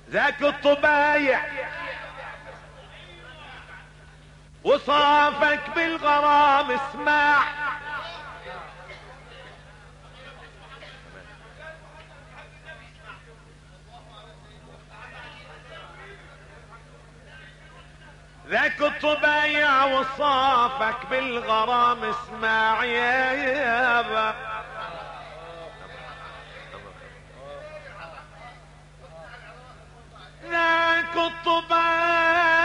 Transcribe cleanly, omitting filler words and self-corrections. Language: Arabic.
ذاك الطبايع وصافك بالغرام اسمع. ذاك الطبايع وصافك بالغرام اسمع يا يابا. ذاك الطبايع